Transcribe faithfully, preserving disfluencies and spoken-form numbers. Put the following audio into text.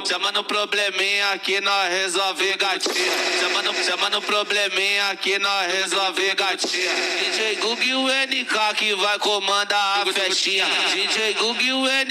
chama no probleminha que nós resolve gatinha. Chama no, chama no probleminha que nós resolve gatinha. D J Gug e o N K que vai comandar a festinha. D J Gug e o N K